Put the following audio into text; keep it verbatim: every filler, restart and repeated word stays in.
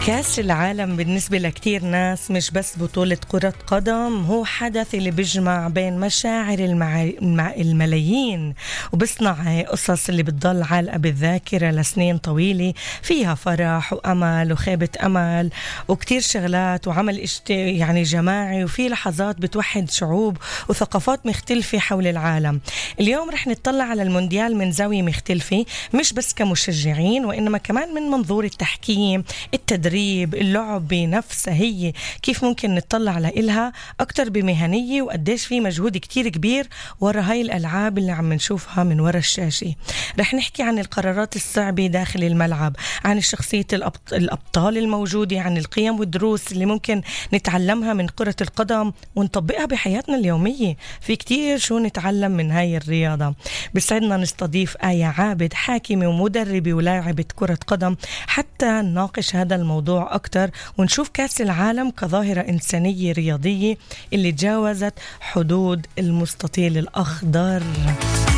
كأس العالم بالنسبة لكتير ناس مش بس بطولة كرة قدم، هو حدث اللي بيجمع بين مشاعر المع... المع... الملايين وبصنع قصص اللي بتضل عالقة بالذاكرة لسنين طويلة، فيها فرح وأمل وخيبة أمل وكتير شغلات وعمل اشت... يعني جماعي، وفي لحظات بتوحد شعوب وثقافات مختلفة حول العالم. اليوم رح نطلع على المونديال من زاوية مختلفة، مش بس كمشجعين وإنما كمان من منظور التحكيم، التدريب، اللعب بنفسها، هي كيف ممكن نطلع لإلها أكتر بمهنية، وقديش في مجهود كتير كبير ورا هاي الألعاب اللي عم نشوفها من ورا الشاشة. رح نحكي عن القرارات الصعبة داخل الملعب، عن الشخصية الأبطال الموجودة، عن القيم والدروس اللي ممكن نتعلمها من كرة القدم ونطبقها بحياتنا اليومية. في كتير شو نتعلم من هاي الرياضة. بسعدنا نستضيف آية عابد، حاكمة ومدربة ولاعبة كرة قدم، حتى نناقش هذا الموضوع أكتر ونشوف كأس العالم كظاهرة إنسانية رياضية اللي تجاوزت حدود المستطيل الأخضر.